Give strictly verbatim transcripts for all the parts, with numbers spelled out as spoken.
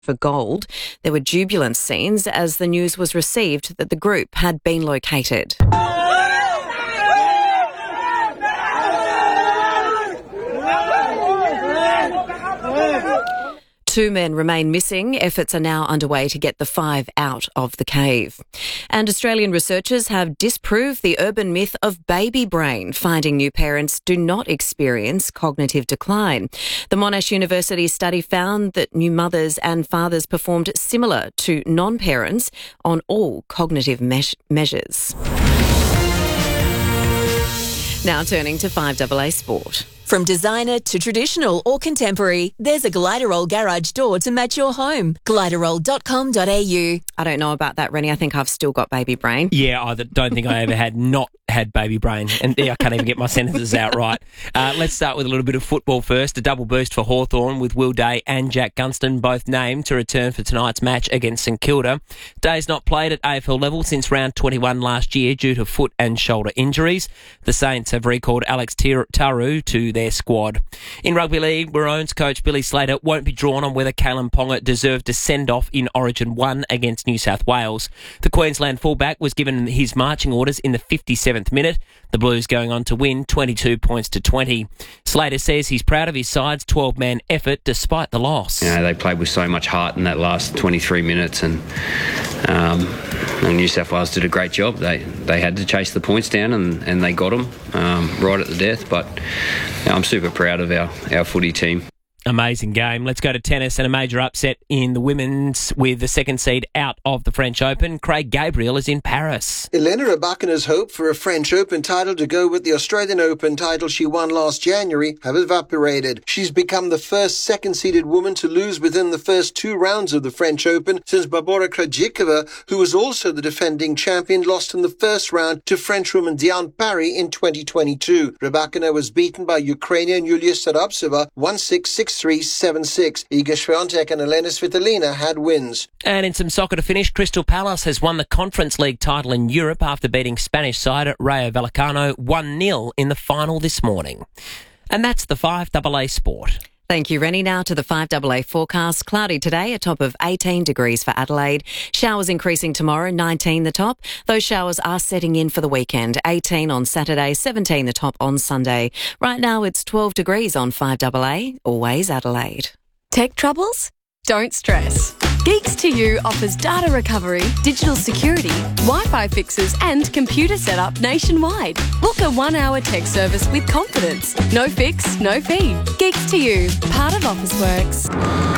for gold. There were jubilant scenes as the news was received that the group had been located. Two men remain missing. Efforts are now underway to get the five out of the cave. And Australian researchers have disproved the urban myth of baby brain, finding new parents do not experience cognitive decline. The Monash University study found that new mothers and fathers performed similar to non-parents on all cognitive me- measures. Now turning to five A A Sport. From designer to traditional or contemporary, there's a Gliderol garage door to match your home. Gliderol dot com dot a u. I don't know about that, Rennie. I think I've still got baby brain. Yeah, I don't think I ever had not had baby brain. And yeah, I can't even get my sentences out right. Uh, let's start with a little bit of football first. A double boost for Hawthorn with Will Day and Jack Gunston both named to return for tonight's match against St Kilda. Day's not played at A F L level since round twenty-one last year due to foot and shoulder injuries. The Saints have recalled Alex Taru to their squad. In rugby league, Maroons coach Billy Slater won't be drawn on whether Kalen Ponga deserved a send-off in Origin one against New South Wales. The Queensland fullback was given his marching orders in the fifty-seventh minute. The Blues going on to win twenty-two points to twenty. Slater says he's proud of his side's twelve-man effort despite the loss. You know, they played with so much heart in that last twenty-three minutes, and um, and New South Wales did a great job. They they had to chase the points down, and, and they got them um, right at the death. But you know, I'm super proud of our, our footy team. Amazing game. Let's go to tennis and a major upset in the women's with the second seed out of the French Open. Craig Gabriel is in Paris. Elena Rybakina's hope for a French Open title to go with the Australian Open title she won last January have evaporated. She's become the first second-seeded woman to lose within the first two rounds of the French Open since Barbora Krejcikova, who was also the defending champion, lost in the first round to Frenchwoman Diane Parry in twenty twenty-two. Rybakina was beaten by Ukrainian Yulia Sarapsova one six, six three, seven six. Iga Swiatek and Elena Svitolina had wins. And in some soccer to finish, Crystal Palace has won the Conference League title in Europe after beating Spanish side Rayo Vallecano one nil in the final this morning. And that's the five A A Sport. Thank you, Rennie. Now to the five A A forecast. Cloudy today, a top of eighteen degrees for Adelaide. Showers increasing tomorrow, nineteen the top. Those showers are setting in for the weekend. eighteen on Saturday, seventeen the top on Sunday. Right now it's twelve degrees on five A A, always Adelaide. Tech troubles? Don't stress. Geeks to You offers data recovery, digital security, Wi-Fi fixes and computer setup nationwide. Book a one-hour tech service with confidence. No fix, no fee. Geeks to You, part of Officeworks.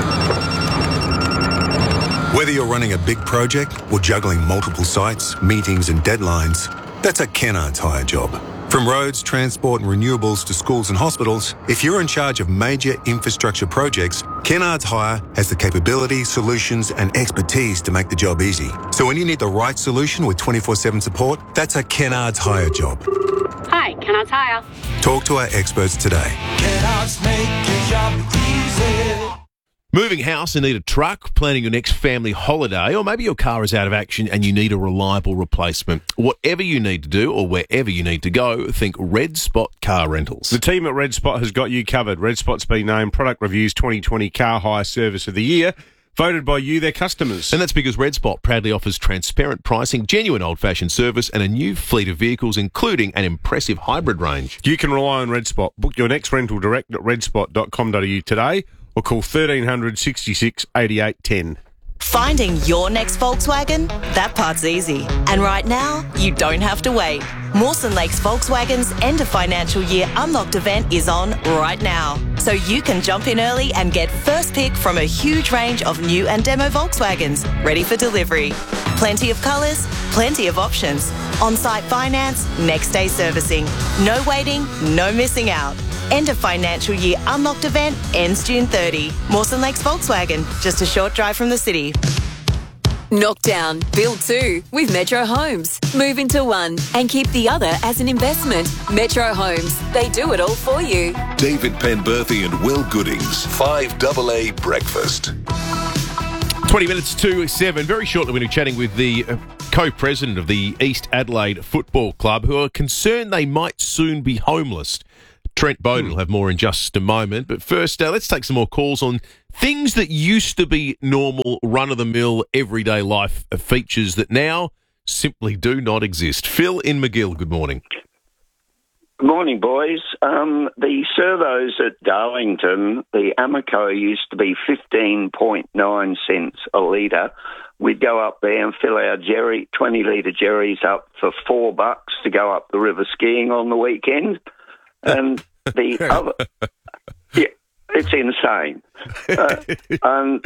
Whether you're running a big project or juggling multiple sites, meetings and deadlines, that's a Kennards Hire job. From roads, transport and renewables to schools and hospitals, if you're in charge of major infrastructure projects, Kennards Hire has the capability, solutions and expertise to make the job easy. So when you need the right solution with twenty-four seven support, that's a Kennards Hire job. Hi, Kennards Hire. Talk to our experts today. Kennards make your job easy. Moving house and need a truck, planning your next family holiday, or maybe your car is out of action and you need a reliable replacement. Whatever you need to do or wherever you need to go, think Red Spot Car Rentals. The team at Red Spot has got you covered. Red Spot's been named Product Review's twenty twenty Car Hire Service of the Year, voted by you, their customers. And that's because Red Spot proudly offers transparent pricing, genuine old-fashioned service and a new fleet of vehicles, including an impressive hybrid range. You can rely on Red Spot. Book your next rental direct at red spot dot com dot a u today, or call thirteen hundred, sixty-six, eighty-eight, ten. Finding your next Volkswagen? That part's easy. And right now, you don't have to wait. Mawson Lakes Volkswagen's end of financial year Unlocked event is on right now. So you can jump in early and get first pick from a huge range of new and demo Volkswagens ready for delivery. Plenty of colours, plenty of options. On-site finance, next day servicing. No waiting, no missing out. End of financial year Unlocked event ends June thirtieth. Mawson Lakes Volkswagen, just a short drive from the city. Knock down, build two with Metro Homes. Move into one and keep the other as an investment. Metro Homes, they do it all for you. David Penberthy and Will Goodings, five A A Breakfast. twenty minutes to seven. Very shortly, we're going to be chatting with the uh, co-president of the East Adelaide Football Club, who are concerned they might soon be homeless. Trent Bowden will have more in just a moment. But first, uh, let's take some more calls on things that used to be normal, run-of-the-mill, everyday life features that now simply do not exist. Phil in McGill, good morning. Good morning, boys. Um, the servos at Darlington, the Amoco used to be fifteen point nine cents a litre. We'd go up there and fill our jerry, twenty litre jerrys up for four bucks to go up the river skiing on the weekend. And the other, yeah, it's insane. Uh, and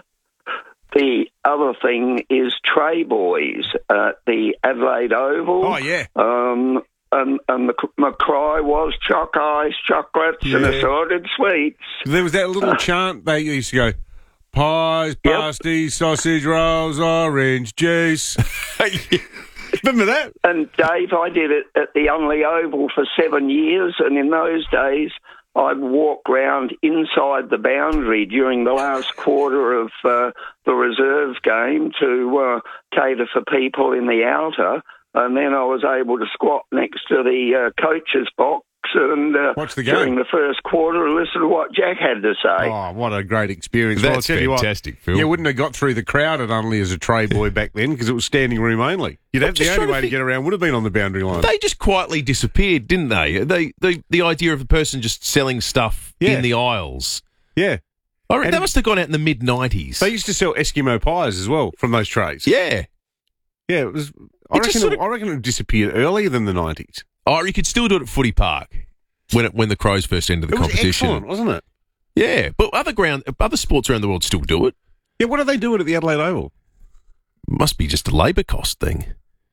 the other thing is tray boys at the Adelaide Oval. Oh, yeah. Um, and and the, my cry was choc ice, chocolates, Yeah. and assorted sweets. There was that little chant they used to go, pies, Yep. pasties, sausage rolls, orange juice. Remember that? And Dave, I did it at the Unley Oval for seven years, and in those days, I'd walk round inside the boundary during the last quarter of uh, the reserve game to uh, cater for people in the outer, and then I was able to squat next to the uh, coach's box and uh, Watch the game. during the first quarter and listen to what Jack had to say. Oh, what a great experience. That's well, I'll tell you what, fantastic, Phil. You wouldn't have got through the crowd at Unley as a tray boy back then because it was standing room only. You'd have, just the trying only to way to think- get around would have been on the boundary line. They just quietly disappeared, didn't they? They, the the idea of the person just selling stuff Yeah. in the aisles. Yeah. I reckon And- that must have gone out in the mid nineties. They used to sell Eskimo pies as well from those trays. Yeah. Yeah, it was. I It just reckon, sort it, of- I reckon it disappeared earlier than the nineties. Oh, you could still do it at Footy Park when it, when the Crows first entered the It was competition. excellent, wasn't it? Yeah, but other ground, other sports around the world still do it. Yeah, what do they do it at the Adelaide Oval? Must be just a labour cost thing.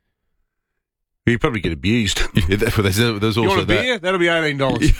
You probably get abused. Yeah, that- there's, there's You also want a that. beer? That'll be eighteen dollars.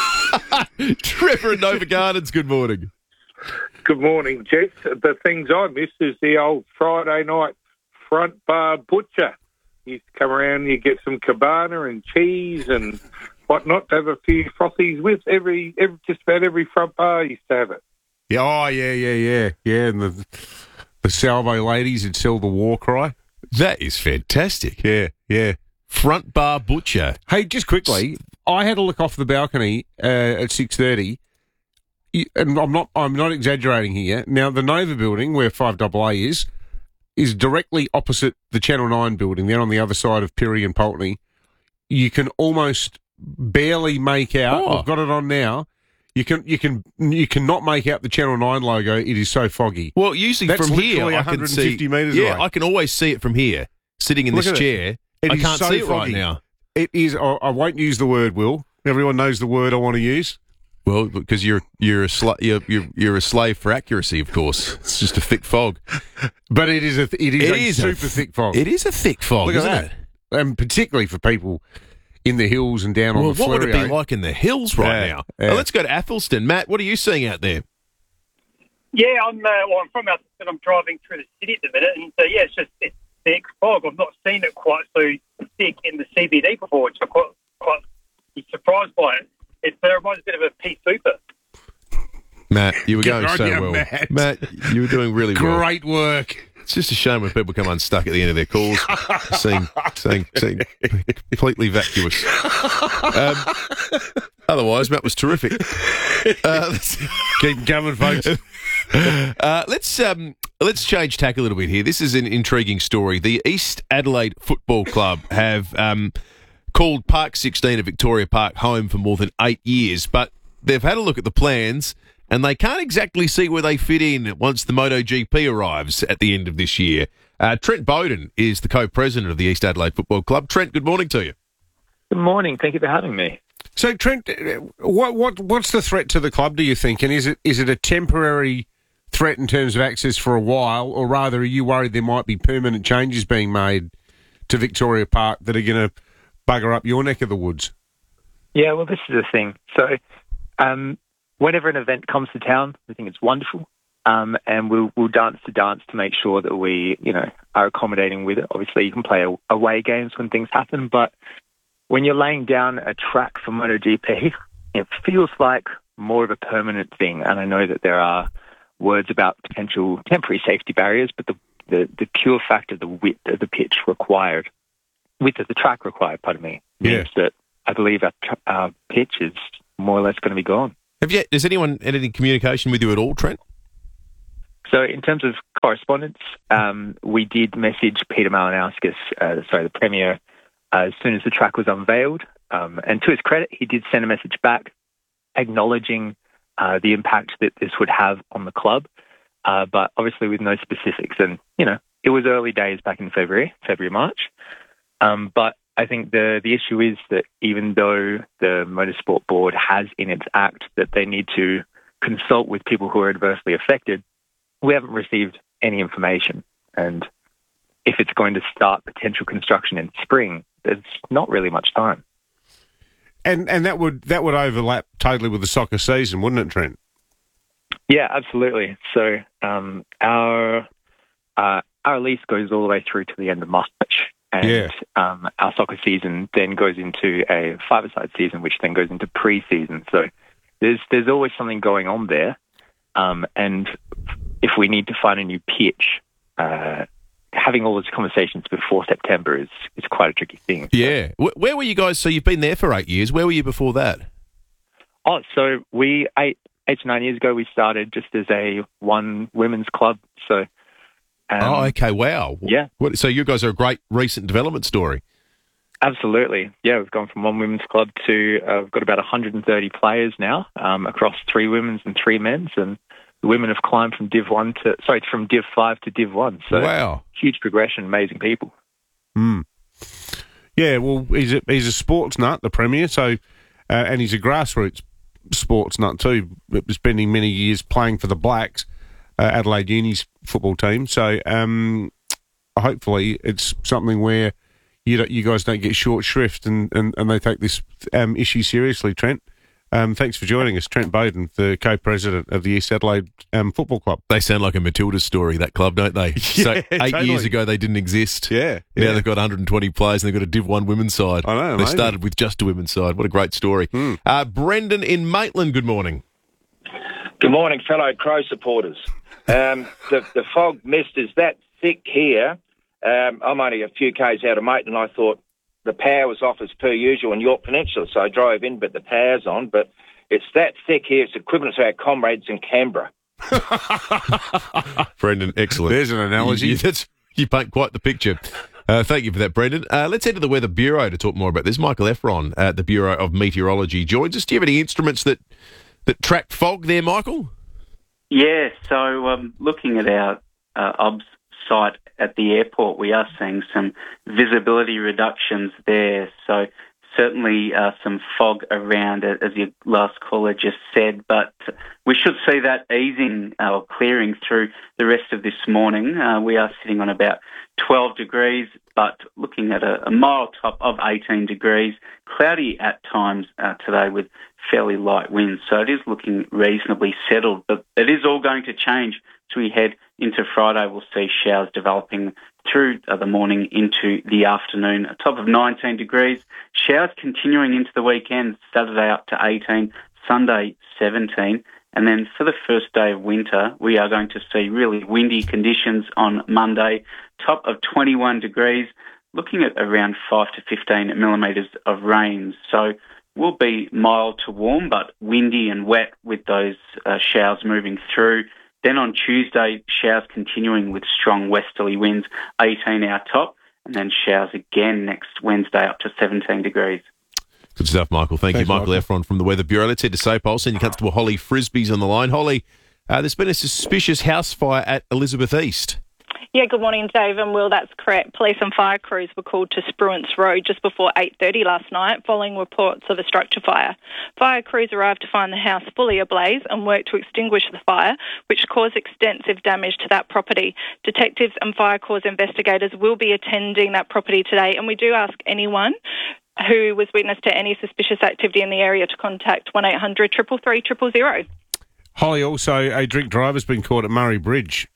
Trevor in Nova Gardens, good morning. Good morning, Jeff. The things I miss is the old Friday night front bar butcher. You used to come around, you get some cabana and cheese and whatnot to have a few frothies with. Every, every just about every front bar used to have it. Yeah, oh, yeah, yeah, yeah. Yeah, and the, the salvo ladies would sell the war cry. That is fantastic. Yeah, yeah. Front bar butcher. Hey, just quickly, I had a look off the balcony uh, at six thirty, and I'm not I'm not exaggerating here. Now, the Nova building, where five A A is, is directly opposite the Channel nine building. They're on the other side of Pirrie and Pulteney. You can almost barely make out. Oh. I've got it on now. You can you can you cannot make out the Channel nine logo. It is so foggy. Well, usually That's from here, literally I can one hundred fifty see. metres yeah, away. I can always see it from here, sitting in Look this at it. chair. It I is can't so see it foggy. right now. It is. I I won't use the word, Will. Everyone knows the word I want to use. Well, because you're you're a sla- you're, you're you're a slave for accuracy, of course. It's just a thick fog. But it is a it is It a is a super th- thick fog. It is a thick fog, Look at isn't that. it? And particularly for people in the hills and down Well, on the what would it be Fleurier. like in the hills right Yeah, now? yeah. Now, let's go to Athelston. Matt, what are you seeing out there? Yeah, I'm. Uh, well, I'm from Athelston. I'm driving through the city at the minute, and uh, yeah, it's just it's thick fog. I've not seen it quite so thick in the C B D before, which I'm quite quite surprised by it. It uh, reminds me a bit of a pea super. Matt, you were Good going on so you, well. Matt. Matt, you were doing really well. Great work. It's just a shame when people come unstuck at the end of their calls, seeing, seeing, seeing completely vacuous. Um, otherwise, Matt was terrific. Uh, let's, Keep coming, folks. uh, let's um, let's change tack a little bit here. This is an intriguing story. The East Adelaide Football Club have um, called Park sixteen at Victoria Park home for more than eight years, but they've had a look at the plans and they can't exactly see where they fit in once the MotoGP arrives at the end of this year. Uh, Trent Bowden is the co-president of the East Adelaide Football Club. Trent, good morning to you. Good morning. Thank you for having me. So, Trent, what what what's the threat to the club, do you think? And is it is it a temporary threat in terms of access for a while, or rather, are you worried there might be permanent changes being made to Victoria Park that are going to bugger up your neck of the woods? Yeah, well, this is the thing. So, um, whenever an event comes to town, we think it's wonderful, um, and we'll we'll dance to dance to make sure that we, you know, are accommodating with it. Obviously, you can play away games when things happen, but when you're laying down a track for MotoGP, it feels like more of a permanent thing. And I know that there are words about potential temporary safety barriers, but the, the, the pure fact of the width of the pitch required, width of the track required, pardon me, means Yeah. that I believe our, tra- our pitch is more or less going to be gone. Have you? Has anyone had any communication with you at all, Trent? So in terms of correspondence, um, we did message Peter Malinowskis, uh, sorry, the Premier, uh, as soon as the track was unveiled. Um, and to his credit, he did send a message back acknowledging uh, the impact that this would have on the club, uh, but obviously with no specifics. And, you know, it was early days back in February, February, March. Um, but I think the, the issue is that even though the Motorsport Board has in its act that they need to consult with people who are adversely affected, we haven't received any information. And if it's going to start potential construction in spring, there's not really much time. And and that would that would overlap totally with the soccer season, wouldn't it, Trent? Yeah, absolutely. So um, our uh, our lease goes all the way through to the end of March, and Yeah. um, our soccer season then goes into a five-a-side season, which then goes into pre-season. So there's there's always something going on there, um, and if we need to find a new pitch, uh, having all those conversations before September is is quite a tricky thing. Yeah. Wh- Where were you guys? So you've been there for eight years. Where were you before that? Oh, so we eight eight to nine years ago we started just as a one women's club. So um, oh, okay. Wow. Yeah. What, so you guys are a great recent development story. Absolutely. Yeah, we've gone from one women's club to uh, we've got about one hundred thirty players now um, across three women's and three men's, and the women have climbed from Div One to sorry from Div Five to Div One. So wow, huge progression, amazing people. Mm. Yeah, well, he's a, he's a sports nut, the Premier, so uh, and he's a grassroots sports nut too, spending many years playing for the Blacks, uh, Adelaide Uni's football team. So um, hopefully it's something where you don't, you guys don't get short shrift and, and, and they take this um, issue seriously, Trent. Um, thanks for joining us, Trent Bowden, the co-president of the East Adelaide um, Football Club. They sound like a Matilda story, that club, don't they? Yeah, so eight totally. years ago, they didn't exist. Yeah, Now yeah. they've got one hundred twenty players and they've got a Div one women's side. I know, They amazing. started with just a women's side. What a great story. Mm. Uh, Brendan in Maitland, good morning. Good morning, fellow Crow supporters. Um, the, the fog mist is that thick here. Um, I'm only a few k's out of Maitland. I thought the power was off as per usual in York Peninsula, so I drove in, but the power's on. But it's that thick here. It's equivalent to our comrades in Canberra. Brendan, excellent. There's an analogy. You, you, that's, you paint quite the picture. Uh, thank you for that, Brendan. Uh, let's head to the Weather Bureau to talk more about this. Michael Efron at the Bureau of Meteorology joins us. Do you have any instruments that, that track fog there, Michael? Yeah, so um, looking at our uh, obs site at the airport, we are seeing some visibility reductions there. So certainly uh, some fog around, as your last caller just said, but we should see that easing uh, or clearing through the rest of this morning. Uh, we are sitting on about twelve degrees, but looking at a, a mild top of eighteen degrees, cloudy at times uh, today with fairly light winds. So it is looking reasonably settled, but it is all going to change as we head into Friday. We'll see showers developing through the morning into the afternoon. A top of nineteen degrees. Showers continuing into the weekend, Saturday up to eighteen, Sunday seventeen. And then for the first day of winter, we are going to see really windy conditions on Monday, top of twenty-one degrees, looking at around five to fifteen millimetres of rain. So will be mild to warm, but windy and wet with those uh, showers moving through. Then on Tuesday, showers continuing with strong westerly winds, eighteen our top, and then showers again next Wednesday up to seventeen degrees. Good stuff, Michael. Thank Thanks, you, Michael Michael. Efron from the Weather Bureau. Let's head to Sapole. Senior Constable Holly Frisbee's on the line. Holly, uh, there's been a suspicious house fire at Elizabeth East. Yeah, good morning, Dave and Will. That's correct. Police and fire crews were called to Spruance Road just before eight thirty last night following reports of a structure fire. Fire crews arrived to find the house fully ablaze and worked to extinguish the fire, which caused extensive damage to that property. Detectives and fire corps investigators will be attending that property today, and we do ask anyone who was witness to any suspicious activity in the area to contact one eight hundred, three three three, zero zero. Holly, also a drink driver's been caught at Murray Bridge.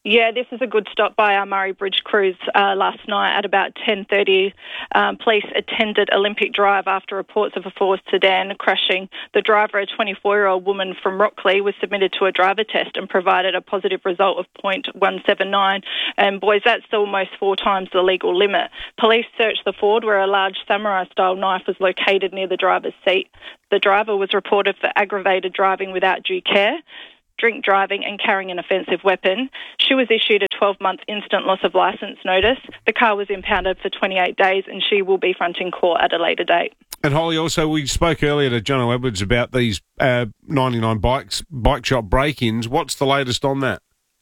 Yeah, this is a good stop by our Murray Bridge crews uh, last night at about ten thirty. Um, police attended Olympic Drive after reports of a Ford sedan crashing. The driver, a twenty-four-year-old woman from Rockley, was submitted to a driver test and provided a positive result of point one seven nine. And boys, that's almost four times the legal limit. Police searched the Ford where a large samurai-style knife was located near the driver's seat. The driver was reported for aggravated driving without due care, drink driving and carrying an offensive weapon. She was issued a twelve-month instant loss of licence notice. The car was impounded for twenty-eight days and she will be fronting court at a later date. And Holly, also, we spoke earlier to Jono Edwards about these uh, ninety-nine bikes, bike shop break-ins. What's the latest on that?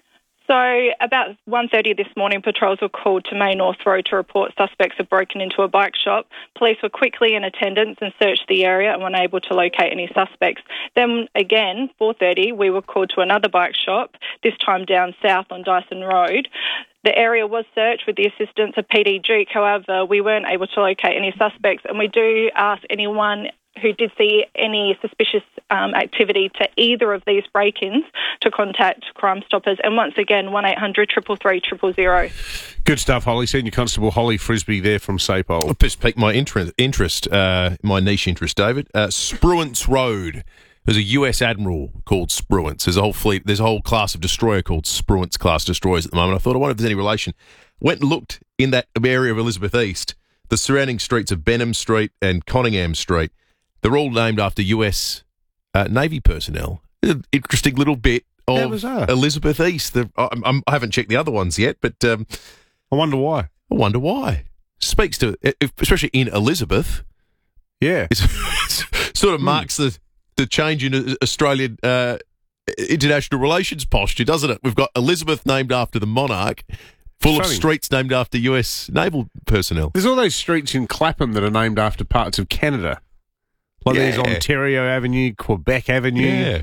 So about one thirty this morning, patrols were called to May North Road to report suspects had broken into a bike shop. Police were quickly in attendance and searched the area and were unable to locate any suspects. Then again, four thirty, we were called to another bike shop, this time down south on Dyson Road. The area was searched with the assistance of P D Duke. However, we weren't able to locate any suspects, and we do ask anyone who did see any suspicious um, activity to either of these break-ins to contact Crime Stoppers. And once again, one eight hundred three three three zero zero. Good stuff, Holly. Senior Constable Holly Frisbee there from SAPOL. I've just piqued my interest, interest uh, my niche interest, David. Uh, Spruance Road. There's a U S Admiral called Spruance. There's a whole fleet, there's a whole class of destroyer called Spruance class destroyers at the moment. I thought, I wonder if there's any relation. Went and looked in that area of Elizabeth East, the surrounding streets of Benham Street and Conyngham Street. They're all named after U S uh, Navy personnel. An interesting little bit of Elizabeth East. The, I'm, I'm, I haven't checked the other ones yet, but um, I wonder why. I wonder why. Speaks to, especially in Elizabeth. Yeah. It's, it's sort of marks the, the change in Australian uh, international relations posture, doesn't it? We've got Elizabeth named after the monarch, full of streets named after U S naval personnel. There's all those streets in Clapham that are named after parts of Canada. Like Yeah. there's Ontario Avenue, Quebec Avenue. Yeah.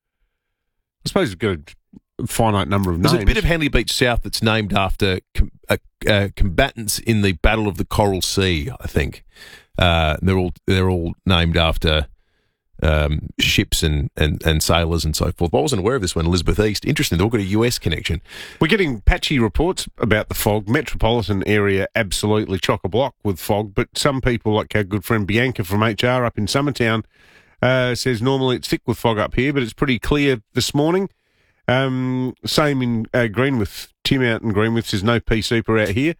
I suppose we've got a finite number of There's names. a bit of Henley Beach South that's named after com- uh, uh, combatants in the Battle of the Coral Sea, I think. Uh, they're all they're all named after um, ships and, and, and sailors and so forth. But I wasn't aware of this one, Elizabeth East. Interesting, they've all got a U S connection. We're getting patchy reports about the fog. Metropolitan area absolutely chock-a-block with fog, but some people, like our good friend Bianca from H R up in Summertown, uh, says normally it's thick with fog up here, but it's pretty clear this morning. Um, same in uh, Greenwith. Tim out in Greenwith says no pea super out here.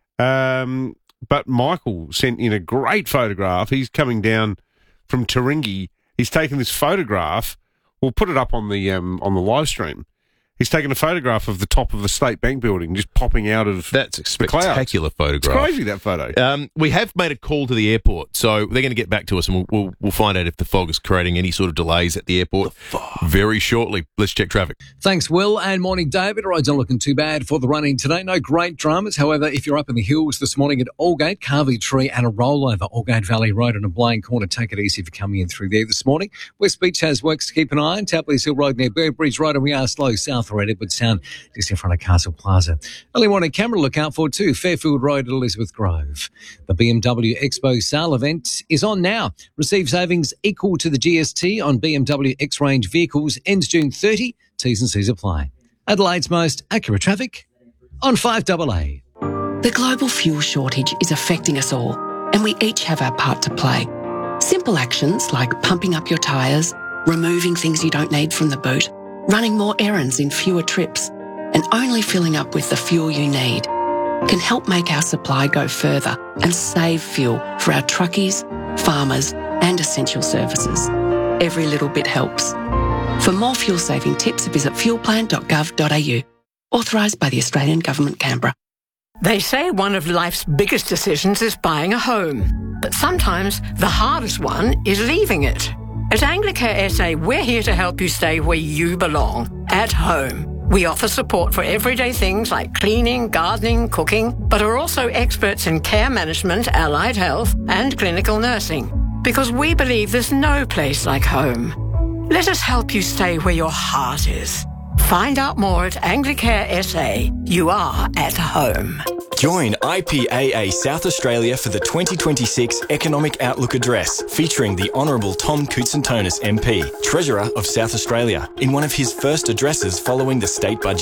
Um, but Michael sent in a great photograph. He's coming down from Taringi. He's taken this photograph. We'll put it up on the um, on the live stream. He's taken a photograph of the top of the State Bank building just popping out of That's a the clouds. spectacular photograph. It's crazy, that photo. Um, we have made a call to the airport, so they're going to get back to us, and we'll, we'll, we'll find out if the fog is creating any sort of delays at the airport very shortly. Let's check traffic. Thanks, Will, and morning, David. Roads aren't looking too bad for the running today. No great dramas. However, if you're up in the hills this morning at Aldgate, Carvey Tree and a rollover, Aldgate Valley Road and a Blaine Corner, take it easy if you're coming in through there this morning. West Beach has works to keep an eye on. Tapley's Hill Road near Burbridge Road, and we are slow south or at Edward Sound, just in front of Castle Plaza. Early morning camera to look out for too, Fairfield Road at Elizabeth Grove. The B M W Expo sale event is on now. Receive savings equal to the G S T on B M W X-Range vehicles. Ends June thirtieth. T's and C's apply. Adelaide's most accurate traffic on five A A. The global fuel shortage is affecting us all, and we each have our part to play. Simple actions like pumping up your tyres, removing things you don't need from the boot, running more errands in fewer trips, and only filling up with the fuel you need can help make our supply go further and save fuel for our truckies, farmers, and essential services. Every little bit helps. For more fuel-saving tips, visit fuelplan dot gov dot a u. Authorised by the Australian Government, Canberra. They say one of life's biggest decisions is buying a home. But sometimes the hardest one is leaving it. At Anglicare S A, we're here to help you stay where you belong, at home. We offer support for everyday things like cleaning, gardening, cooking, but are also experts in care management, allied health, and clinical nursing. Because we believe there's no place like home. Let us help you stay where your heart is. Find out more at Anglicare S A. You are at home. Join I P A A South Australia for the twenty twenty-six Economic Outlook Address, featuring the Honourable Tom Koutsantonis M P, Treasurer of South Australia, in one of his first addresses following the state budget.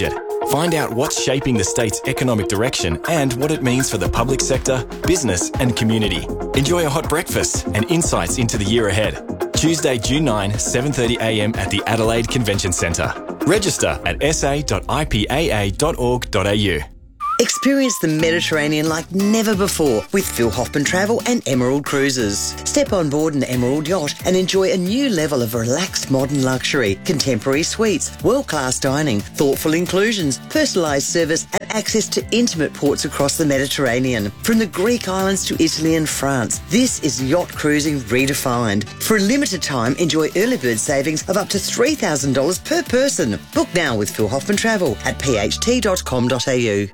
Find out what's shaping the state's economic direction and what it means for the public sector, business and community. Enjoy a hot breakfast and insights into the year ahead. Tuesday, June ninth, seven thirty a m at the Adelaide Convention Centre. Register at s a dot i p a a dot org dot a u. Experience the Mediterranean like never before with Phil Hoffman Travel and Emerald Cruises. Step on board an Emerald yacht and enjoy a new level of relaxed modern luxury, contemporary suites, world-class dining, thoughtful inclusions, personalised service and access to intimate ports across the Mediterranean. From the Greek islands to Italy and France, this is yacht cruising redefined. For a limited time, enjoy early bird savings of up to three thousand dollars per person. Book now with Phil Hoffman Travel at p h t dot com dot a u.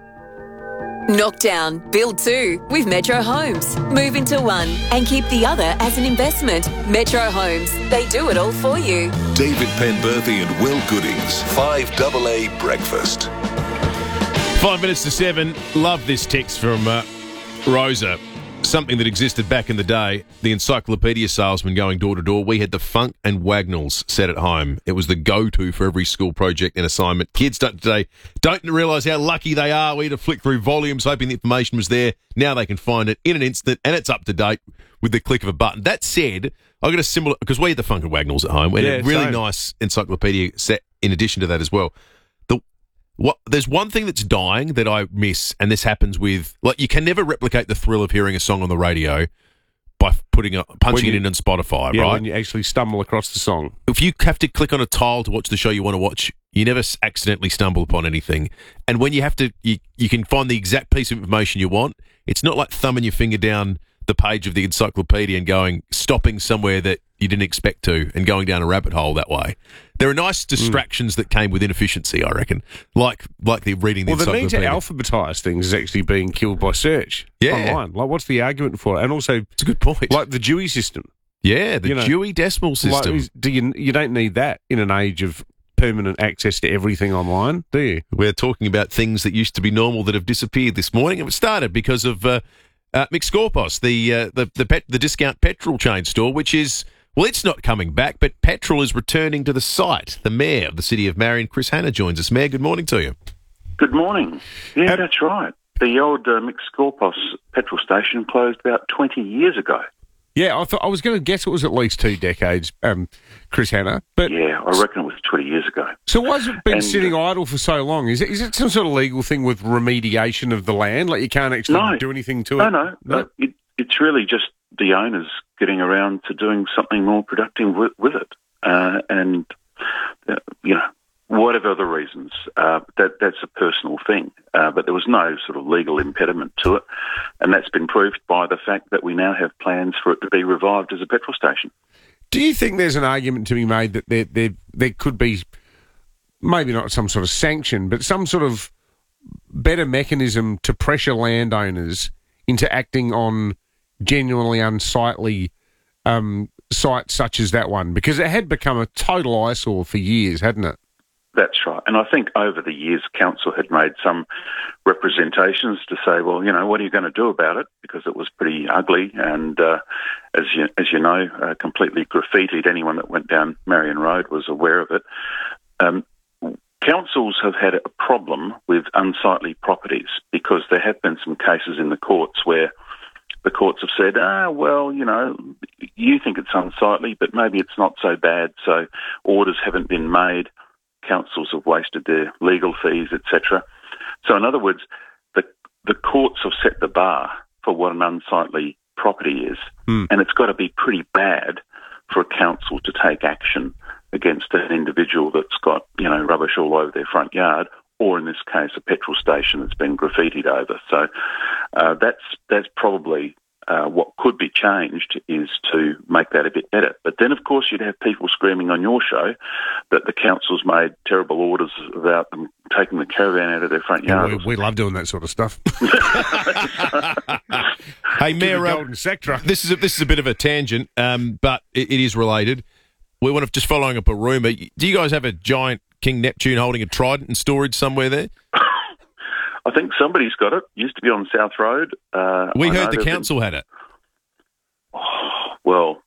Knock down, build two with Metro Homes. Move into one and keep the other as an investment. Metro Homes, they do it all for you. David Penberthy and Will Goodings, five double A Breakfast. Five minutes to seven. Love this text from uh, Rosa. Something that existed back in the day, the encyclopedia salesman going door to door. We had the Funk and Wagnalls set at home. It was the go-to for every school project and assignment. Kids don't, today don't realise how lucky they are. We had to flick through volumes hoping the information was there. Now they can find it in an instant and it's up to date with the click of a button. That said, I got a similar, because we had the Funk and Wagnalls at home. We had Yeah, a really same. nice encyclopedia set in addition to that as well. What, there's one thing that's dying that I miss, and this happens with, like, you can never replicate the thrill of hearing a song on the radio by putting a, punching When you- it in on Spotify, Yeah, right? when you actually stumble across the song. If you have to click on a tile to watch the show you want to watch, you never s- accidentally stumble upon anything. And when you have to, you, you can find the exact piece of information you want. It's not like thumbing your finger down the page of the encyclopedia and going, stopping somewhere that you didn't expect to and going down a rabbit hole that way. There are nice distractions that came with inefficiency, I reckon, like like the reading the Well, the need to encyclopedia. alphabetise things is actually being killed by search Yeah. online. Like, what's the argument for it? And also, it's a good point. Like the Dewey system. Yeah, the You know, Dewey Decimal System. Like, is- do you you don't need that in an age of permanent access to everything online, do you? We're talking about things that used to be normal that have disappeared this morning. It started because of uh, uh, Mixcorpos, the uh, the the, pet, the discount petrol chain store, which is, well, it's not coming back, but petrol is returning to the site. The Mayor of the City of Marion, Chris Hanna, joins us. Mayor, good morning to you. Good morning. Yeah, that's right. The old uh, Mixcorpos petrol station closed about twenty years ago. Yeah, I thought I was going to guess it was at least two decades, um, Chris Hanna. But Yeah, I reckon it was twenty years ago. so why has it been And, sitting idle for so long? Is it is it some sort of legal thing with remediation of the land? Like you can't actually No. do anything to No, it? no. no it, it's really just the owners getting around to doing something more productive with, with it. Uh, and, uh, you know, whatever the reasons, uh, that that's a personal thing. Uh, but there was no sort of legal impediment to it. And that's been proved by the fact that we now have plans for it to be revived as a petrol station. Do you think there's an argument to be made that there there there could be maybe not some sort of sanction, but some sort of better mechanism to pressure landowners into acting on genuinely unsightly um, sites such as that one? Because it had become a total eyesore for years, hadn't it? That's right. And I think over the years, Council had made some representations to say, well, you know, what are you going to do about it? Because it was pretty ugly and, uh, as you as you know, uh, completely graffitied. Anyone that went down Marion Road was aware of it. Um, councils have had a problem with unsightly properties because there have been some cases in the courts where the courts have said, ah, well, you know, you think it's unsightly, but maybe it's not so bad, so orders haven't been made. Councils have wasted their legal fees, et cetera. So, in other words, the the courts have set the bar for what an unsightly property is, mm. and it's got to be pretty bad for a council to take action against an individual that's got, you know, rubbish all over their front yard, or in this case, a petrol station that's been graffitied over. So, uh, that's that's probably. Uh, what could be changed is to make that a bit better. But then, of course, you'd have people screaming on your show that the council's made terrible orders about them taking the caravan out of their front Yeah, yard. we, we love doing that sort of stuff. Hey, Mayor, the uh, golden sector. this is a, this is a bit of a tangent, um, but it, it is related. We want to just following up a rumour. Do you guys have a giant King Neptune holding a trident in storage somewhere there? I think somebody's got it. Used to be on South Road. Uh, We I know heard the there've been- council had it. Well,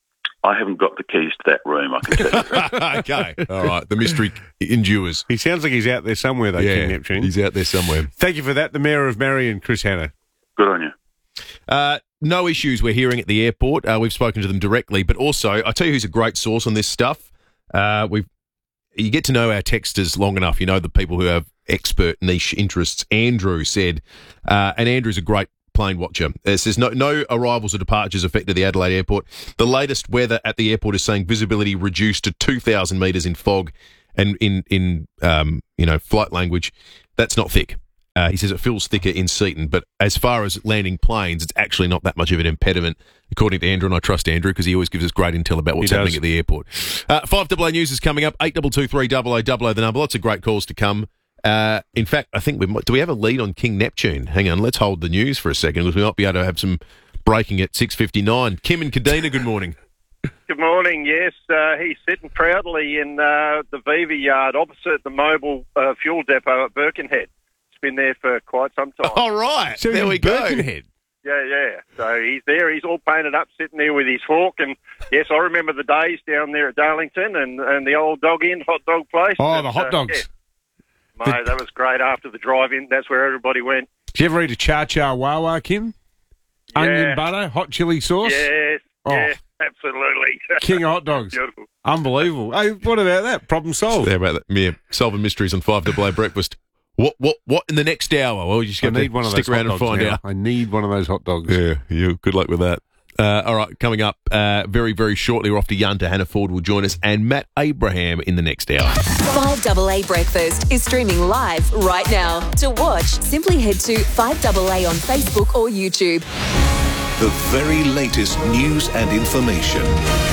I haven't got the keys to that room, I can tell you. Okay, all right. The mystery endures. He sounds like he's out there somewhere, though, Yeah, King Neptune. he's out there somewhere. Thank you for that. The Mayor of Marion, Chris Hanna. Good on you. Uh, no issues we're hearing at the airport. Uh, we've spoken to them directly, but also, I tell you who's a great source on this stuff. Uh, we've you get to know our texters long enough. You know the people who have expert niche interests. Andrew said, uh, and Andrew's a great plane watcher. It says no, no arrivals or departures affected the Adelaide airport. The latest weather at the airport is saying visibility reduced to two thousand metres in fog, and in in um, you know flight language, that's not thick. Uh, he says it feels thicker in Seaton, but as far as landing planes, it's actually not that much of an impediment, according to Andrew, and I trust Andrew because he always gives us great intel about what's He happening does. at the airport. Uh, five double A News is coming up, eight two two three double O double O the number. Lots of great calls to come. Uh, in fact, I think we might, do we have a lead on King Neptune? Hang on, let's hold the news for a second because we might be able to have some breaking at six fifty-nine. Kim and Kadina, good morning. Good morning. Yes, uh, he's sitting proudly in uh, the Viva yard opposite the mobile uh, fuel depot at Birkenhead. It's been there for quite some time. All right, So there he's we in go. Birkenhead. Yeah, yeah. So he's there. He's all painted up, sitting there with his fork. And yes, I remember the days down there at Darlington and, and the old dog in hot dog place. Oh, And, the hot uh, dogs. yeah. Mate, that was great after the drive-in. That's where everybody went. Did you ever eat a cha-cha wawa, Kim? Onion Yeah. butter, hot chili sauce? Yes, Oh. yeah, absolutely. King of hot dogs. Beautiful. Unbelievable. Hey, what about that? Problem solved. There about that. Yeah, solving mysteries on five double A breakfast. What what what in the next hour? Well, you just I got to need one of stick those around hot and dogs find now. out. I need one of those hot dogs. Yeah, you. Good luck with that. Uh, all right, coming up uh, very, very shortly, we're off to Yunta. Hannah Ford will join us, and Matt Abraham in the next hour. five double A Breakfast is streaming live right now. To watch, simply head to five double A on Facebook or YouTube. The very latest news and information.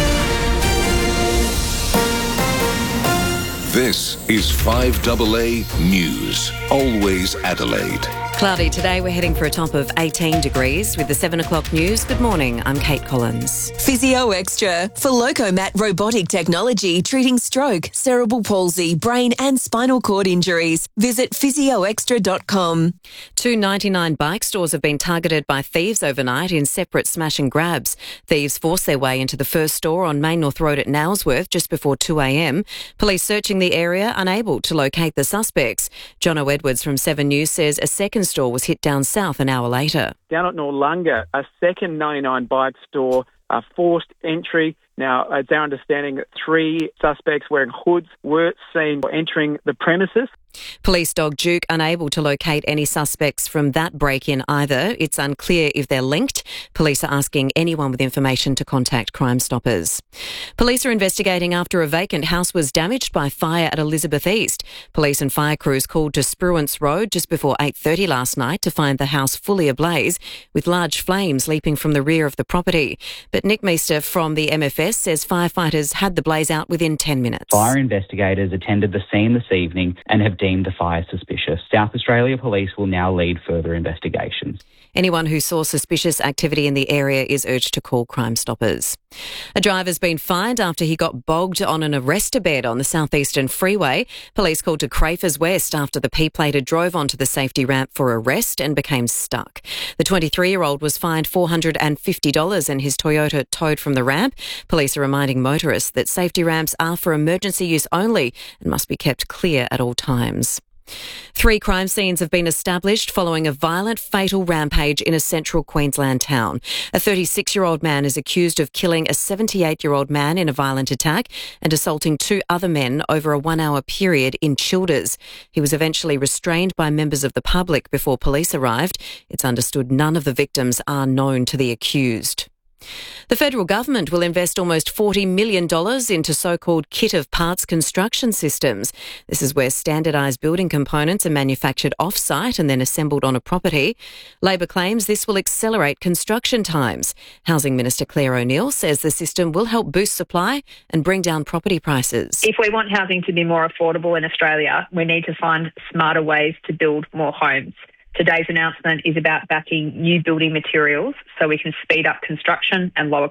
This is five double A News. Always Adelaide. Cloudy today. We're heading for a top of eighteen degrees with the seven o'clock news. Good morning. I'm Kate Collins. Physio Extra for Locomat robotic technology treating stroke, cerebral palsy, brain and spinal cord injuries. Visit physio extra dot com. Two ninety-nine bike stores have been targeted by thieves overnight in separate smash and grabs. Thieves forced their way into the first store on Main North Road at Nailsworth just before two a.m. Police searching the area, unable to locate the suspects. Jono Edwards from Seven News says a second store was hit down south an hour later. Down at Noarlunga, a second ninety-nine bike store, uh, forced entry. Now, it's our understanding that three suspects wearing hoods were seen entering the premises. Police dog Duke unable to locate any suspects from that break-in either. It's unclear if they're linked. Police are asking anyone with information to contact Crime Stoppers. Police are investigating after a vacant house was damaged by fire at Elizabeth East. Police and fire crews called to Spruance Road just before eight thirty last night to find the house fully ablaze with large flames leaping from the rear of the property. But Nick Meester from the M F S says firefighters had the blaze out within ten minutes. Fire investigators attended the scene this evening and have deemed the fire suspicious. South Australia Police will now lead further investigations. Anyone who saw suspicious activity in the area is urged to call Crime Stoppers. A driver's been fined after he got bogged on an arrestor bed on the southeastern freeway. Police called to Crafers West after the P-plater drove onto the safety ramp for a rest and became stuck. The twenty-three-year-old was fined four hundred fifty dollars and his Toyota towed from the ramp. Police are reminding motorists that safety ramps are for emergency use only and must be kept clear at all times. Three crime scenes have been established following a violent, fatal rampage in a central Queensland town. A thirty-six-year-old man is accused of killing a seventy-eight-year-old man in a violent attack and assaulting two other men over a one-hour period in Childers. He was eventually restrained by members of the public before police arrived. It's understood none of the victims are known to the accused. The federal government will invest almost forty million dollars into so-called kit of parts construction systems. This is where standardised building components are manufactured off-site and then assembled on a property. Labor claims this will accelerate construction times. Housing Minister Claire O'Neil says the system will help boost supply and bring down property prices. If we want housing to be more affordable in Australia, we need to find smarter ways to build more homes. Today's announcement is about backing new building materials so we can speed up construction and lower costs.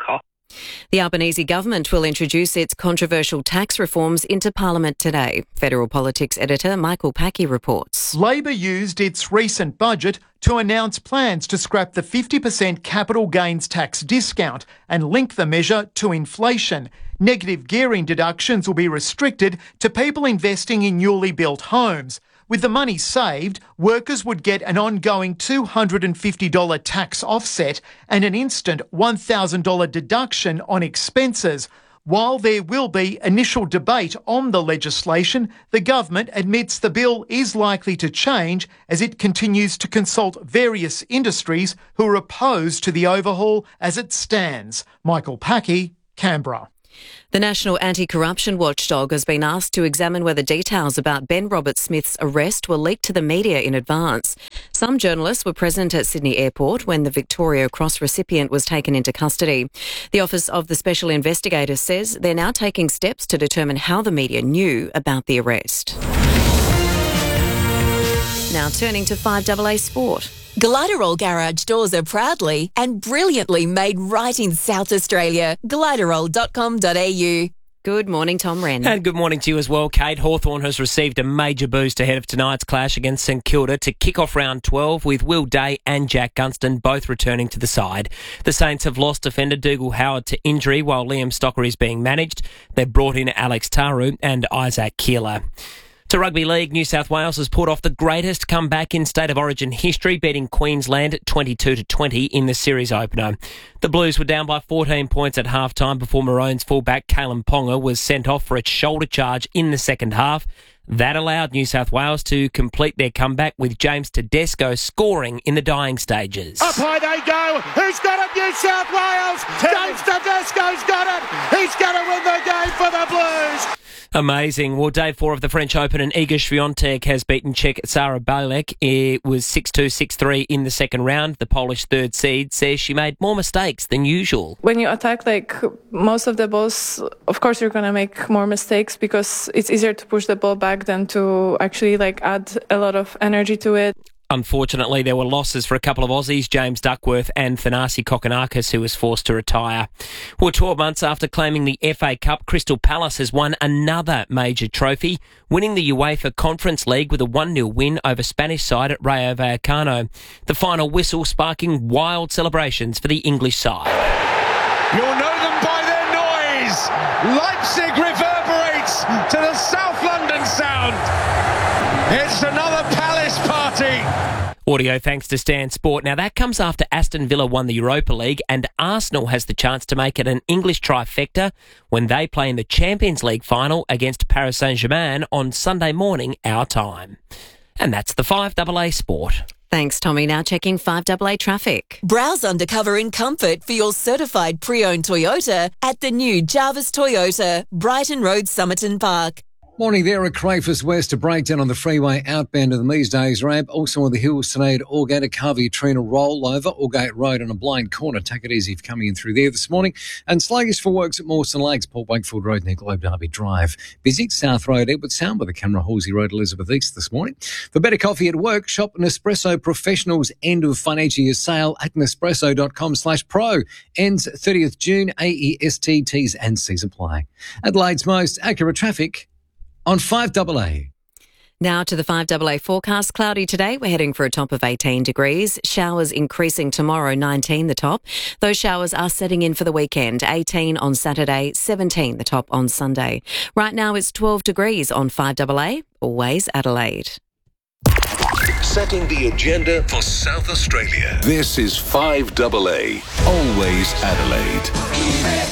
The Albanese government will introduce its controversial tax reforms into Parliament today. Federal Politics editor Michael Packey reports. Labor used its recent budget to announce plans to scrap the fifty percent capital gains tax discount and link the measure to inflation. Negative gearing deductions will be restricted to people investing in newly built homes. With the money saved, workers would get an ongoing two hundred fifty dollars tax offset and an instant one thousand dollars deduction on expenses. While there will be initial debate on the legislation, the government admits the bill is likely to change as it continues to consult various industries who are opposed to the overhaul as it stands. Michael Packey, Canberra. The National Anti-Corruption Watchdog has been asked to examine whether details about Ben Roberts-Smith's arrest were leaked to the media in advance. Some journalists were present at Sydney Airport when the Victoria Cross recipient was taken into custody. The Office of the Special Investigator says they're now taking steps to determine how the media knew about the arrest. Now turning to five A A Sport. Gliderol garage doors are proudly and brilliantly made right in South Australia. gliderol dot com dot a u. Good morning, Tom Wren. And good morning to you as well, Kate. Hawthorn has received a major boost ahead of tonight's clash against St Kilda to kick off round twelve, with Will Day and Jack Gunston both returning to the side. The Saints have lost defender Dougal Howard to injury while Liam Stocker is being managed. They've brought in Alex Taru and Isaac Keeler. To Rugby League, New South Wales has pulled off the greatest comeback in State of Origin history, beating Queensland twenty-two to twenty in the series opener. The Blues were down by fourteen points at half-time before Maroons fullback Kalen Ponga was sent off for a shoulder charge in the second half. That allowed New South Wales to complete their comeback, with James Tedesco scoring in the dying stages. Up high they go. Who's got it? New South Wales. James Tedesco's got it. He's going to win the game for the Blues. Amazing. Well, day four of the French Open, and Iga Swiatek has beaten Czech Sara Balek. It was six two, six three in the second round. The Polish third seed says she made more mistakes than usual. When you attack like most of the balls, of course you're going to make more mistakes because it's easier to push the ball back than to actually like add a lot of energy to it. Unfortunately, there were losses for a couple of Aussies, James Duckworth and Thanasi Kokonakis, who was forced to retire. Well, twelve months after claiming the F A Cup, Crystal Palace has won another major trophy, winning the UEFA Conference League with a one nil win over Spanish side at Rayo Vallecano. The final whistle sparking wild celebrations for the English side. You'll know them by their noise. Leipzig reverberates to the South London sound. It's another Palace party. Audio thanks to Stan Sport. Now, that comes after Aston Villa won the Europa League, and Arsenal has the chance to make it an English trifecta when they play in the Champions League final against Paris Saint-Germain on Sunday morning, our time. And that's the five A A Sport. Thanks, Tommy. Now checking five A A traffic. Browse undercover in comfort for your certified pre-owned Toyota at the new Jarvis Toyota, Brighton Road, Somerton Park. Morning there at Crafers West, a breakdown on the freeway outbound of the Mees Days ramp. Also on the hills today at Aldgate, a Carvey Trina rollover, Aldgate Road on a blind corner. Take it easy if coming in through there this morning. And sluggish for works at Mawson Lakes, Port Wakefield Road near Globe Derby Drive. Busy South Road, Edward Sound by the Camera Halsey Road, Elizabeth East this morning. For better coffee at work, shop Nespresso Professionals end of financial year sale at nespresso.com slash pro. Ends thirtieth June, A E S T Ts and C's apply. Adelaide's most accurate traffic on five A A. Now to the five A A forecast. Cloudy today. We're heading for a top of eighteen degrees. Showers increasing tomorrow, nineteen the top. Those showers are setting in for the weekend. eighteen on Saturday, seventeen the top on Sunday. Right now it's twelve degrees on five A A. Always Adelaide. Setting the agenda for South Australia. This is five A A. Always Adelaide.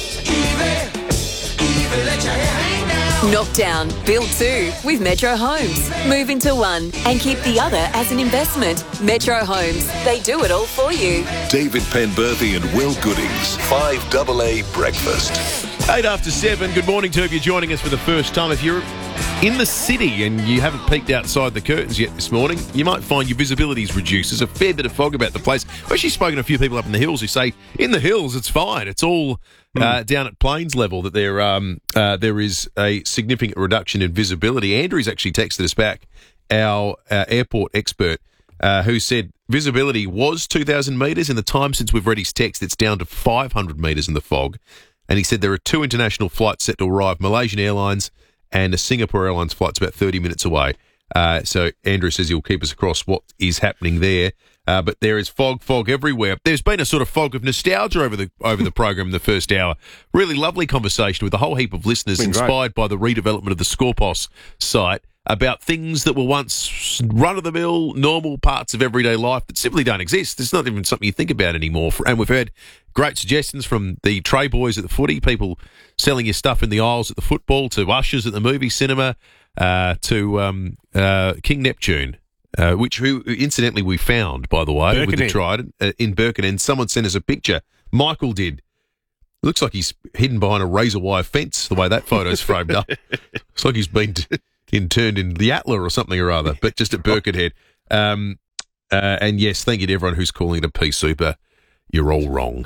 Knock down, build two with Metro Homes. Move into one and keep the other as an investment. Metro Homes, they do it all for you. David Penberthy and Will Goodings. five A A Breakfast. Eight after seven. Good morning to you if you're joining us for the first time. If you're in the city and you haven't peeked outside the curtains yet this morning, you might find your visibility is reduced. There's a fair bit of fog about the place. I've actually spoken to a few people up in the hills who say, in the hills, it's fine. It's all uh, down at Plains level that there um, uh, there is a significant reduction in visibility. Andrew's actually texted us back, our uh, airport expert, uh, who said visibility was two thousand metres. In the time since we've read his text, it's down to five hundred metres in the fog. And he said there are two international flights set to arrive, Malaysian Airlines and a Singapore Airlines flight's about thirty minutes away. Uh, so Andrew says he'll keep us across what is happening there. Uh, but there is fog, fog everywhere. There's been a sort of fog of nostalgia over the over the program in the first hour. Really lovely conversation with a whole heap of listeners inspired by the redevelopment of the Scorpos site about things that were once run-of-the-mill, normal parts of everyday life that simply don't exist. It's not even something you think about anymore. And we've heard great suggestions from the tray boys at the footy, people selling your stuff in the aisles at the football, to ushers at the movie cinema, uh, to um, uh, King Neptune. Uh, which, who incidentally, we found, by the way, with the Trident uh, in Birkenhead. Someone sent us a picture. Michael did. Looks like he's hidden behind a razor wire fence, the way that photo's framed up. Looks like he's been t- interned in the Atla or something or other, but just at Birkenhead. Um, uh, and yes, thank you to everyone who's calling it a Pea Super. You're all wrong.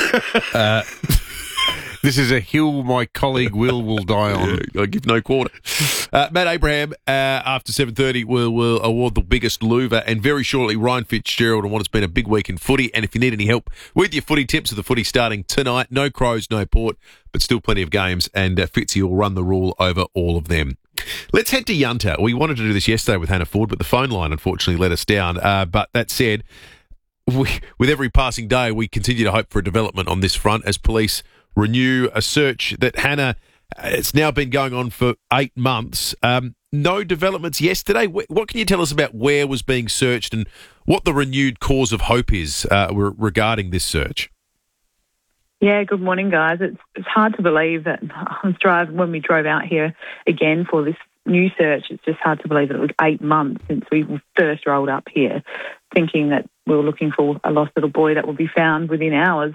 uh, This is a hill my colleague Will will die on. I give no quarter. Uh, Matt Abraham, uh, after seven thirty, will will award the biggest louver, and very shortly Ryan Fitzgerald on what has been a big week in footy. And if you need any help with your footy tips of the footy starting tonight, no Crows, no Port, but still plenty of games, and uh, Fitzy will run the rule over all of them. Let's head to Yunta. We wanted to do this yesterday with Hannah Ford, but the phone line unfortunately let us down. Uh, but that said, we, with every passing day, we continue to hope for a development on this front as police renew a search that, Hannah, it's now been going on for eight months. Um, no developments yesterday. What can you tell us about where was being searched and what the renewed cause of hope is uh, regarding this search? Yeah, good morning, guys. It's it's hard to believe that I was driving when we drove out here again for this new search. It's just hard to believe that it was eight months since we first rolled up here, thinking that we were looking for a lost little boy that would be found within hours.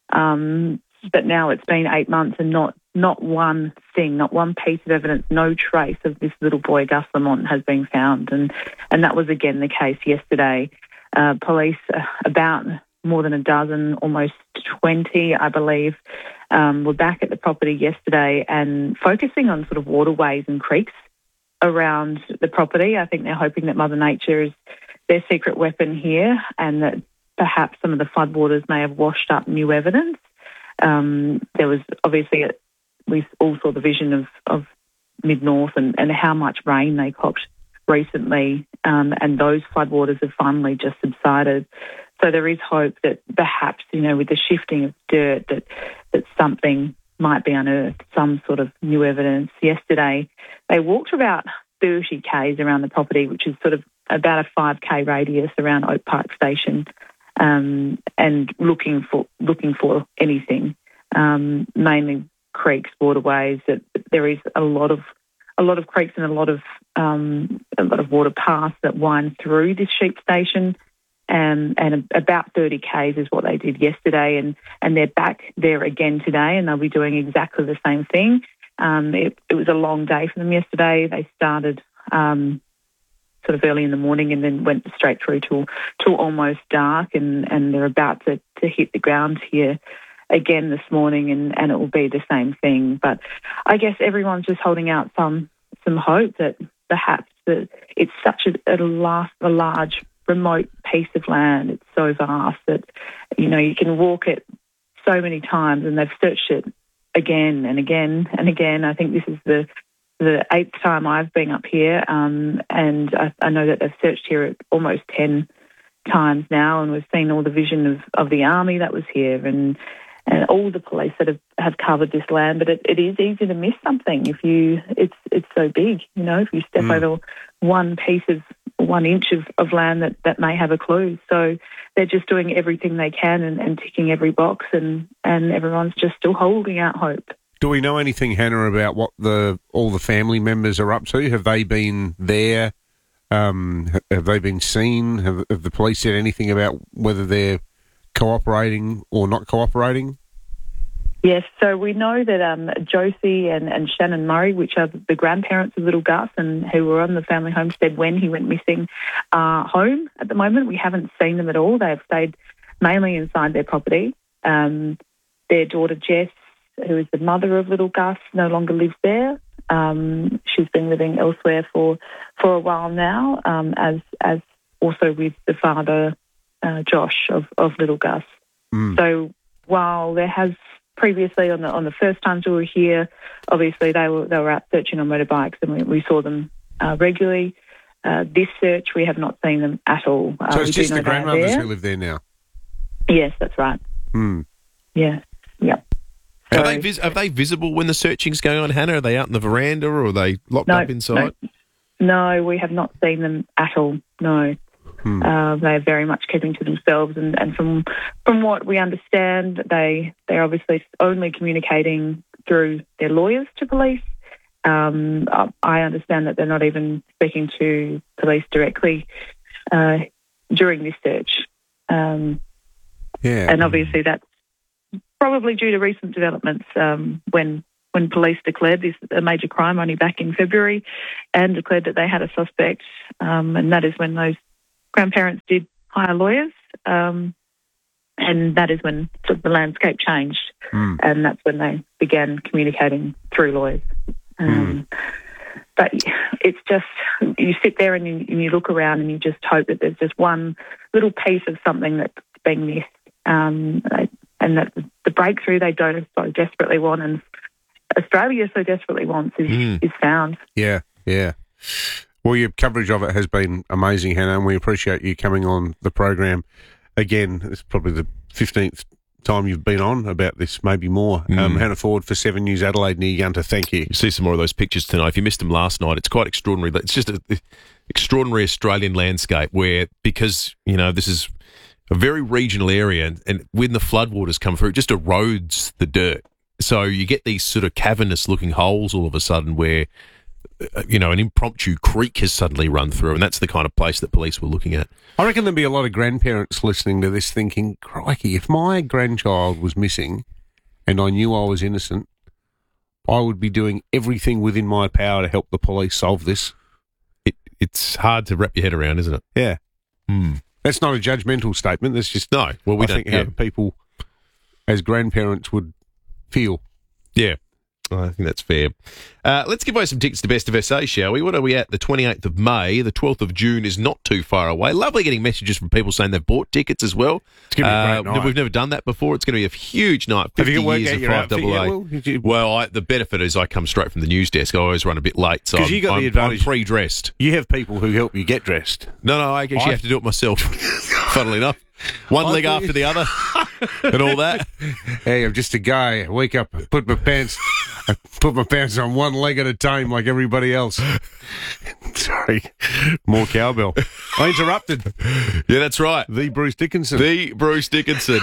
Um, But now it's been eight months and not not one thing, not one piece of evidence, no trace of this little boy, Gus Lamont, has been found. And, and that was, again, the case yesterday. Uh, police, uh, about more than a dozen, almost twenty, I believe, um, were back at the property yesterday and focusing on sort of waterways and creeks around the property. I think they're hoping that Mother Nature is their secret weapon here and that perhaps some of the floodwaters may have washed up new evidence. Um, there was obviously, a, we all saw the vision of, of Mid-North and, and how much rain they copped recently, um, and those floodwaters have finally just subsided. So there is hope that perhaps, you know, with the shifting of dirt, that, that something might be unearthed, some sort of new evidence. Yesterday, they walked about thirty kays around the property, which is sort of about a five k radius around Oak Park Station. Um, and looking for looking for anything, um, mainly creeks, waterways. That there is a lot of a lot of creeks and a lot of um, a lot of water paths that wind through this sheep station, um, and about thirty kays is what they did yesterday, and, and they're back there again today, and they'll be doing exactly the same thing. Um, it, it was a long day for them yesterday. They started Um, sort of early in the morning and then went straight through till, till almost dark, and, and they're about to, to hit the ground here again this morning, and, and it will be the same thing. But I guess everyone's just holding out some some hope that perhaps that it's such a, a, large, a large, remote piece of land. It's so vast that, you know, you can walk it so many times, and they've searched it again and again and again. I think this is the the eighth time I've been up here, um, and I, I know that they've searched here almost ten times now, and we've seen all the vision of, of the army that was here and and all the police that have, have covered this land. But it, it is easy to miss something if you it's it's so big, you know, if you step mm. over one piece of one inch of, of land that, that may have a clue. So they're just doing everything they can and, and ticking every box, and, and everyone's just still holding out hope. Do we know anything, Hannah, about what the all the family members are up to? Have they been there? Um, have they been seen? Have, have the police said anything about whether they're cooperating or not cooperating? Yes, so we know that um, Josie and, and Shannon Murray, which are the grandparents of little Gus and who were on the family homestead when he went missing, are home at the moment. We haven't seen them at all. They have stayed mainly inside their property. Um, their daughter Jess, who is the mother of little Gus, no longer lives there. Um, she's been living elsewhere for, for a while now, um, as as also with the father uh, Josh of, of Little Gus. Mm. So while there has previously on the on the first times we were here, obviously they were they were out searching on motorbikes and we, we saw them uh, regularly. Uh, this search we have not seen them at all. Uh, So it's we do just know the they are grandmothers there. who live there now? Yes, that's right. Hmm. Yeah, yeah. Are they, vis- are they visible when the searching's going on, Hannah? Are they out in the veranda or are they locked No, up inside? No, no, we have not seen them at all. No. Hmm. Uh, they are very much keeping to themselves, and, and from from what we understand, they they're obviously only communicating through their lawyers to police. Um, I understand that they're not even speaking to police directly uh, during this search. Um, yeah, and obviously that's probably due to recent developments um, when. when police declared this a major crime only back in February and declared that they had a suspect, um, and that is when those grandparents did hire lawyers, um, and that is when sort of the landscape changed, mm. and that's when they began communicating through lawyers. Um, mm. But it's just, you sit there and you, and you look around and you just hope that there's just one little piece of something that's being missed, um, and that the breakthrough they don't so desperately want and Australia so desperately wants is, Mm. is found. Yeah, yeah. Well, your coverage of it has been amazing, Hannah, and we appreciate you coming on the program again. It's probably the fifteenth time you've been on about this, maybe more. Mm. Um, Hannah Ford for Seven News Adelaide near Yunta, thank you. You see some more of those pictures tonight. If you missed them last night, it's quite extraordinary. It's just an extraordinary Australian landscape where, because, you know, this is a very regional area, and, and when the floodwaters come through, it just erodes the dirt. So you get these sort of cavernous-looking holes all of a sudden where, uh, you know, an impromptu creek has suddenly run through, and that's the kind of place that police were looking at. I reckon there'll be a lot of grandparents listening to this thinking, crikey, if my grandchild was missing and I knew I was innocent, I would be doing everything within my power to help the police solve this. It, it's hard to wrap your head around, isn't it? Yeah. Hmm. That's not a judgmental statement. That's just, no. Well, we I don't think how yeah. people as grandparents would feel. Yeah, I think that's fair. Uh, let's give away some tickets to Best of S A, shall we? What are we at? The twenty-eighth of May. The twelfth of June is not too far away. Lovely getting messages from people saying they've bought tickets as well. It's going to be a great uh, night. We've never done that before. It's going to be a huge night. Have you fifty got work years out of your five outfit double yet, A. Will? Did you- Well, I, the benefit is I come straight from the news desk. I always run a bit late, so I'm, you got I'm, the advantage. I'm pre-dressed. You have people who help you get dressed. No, no, I actually I- have to do it myself, funnily enough. One I leg thought after you- the other and all that. Hey, I'm just a guy. I wake up, I put my pants, I put my pants on one leg at a time like everybody else. Sorry, more cowbell. I interrupted. Yeah, that's right. The Bruce Dickinson. The Bruce Dickinson.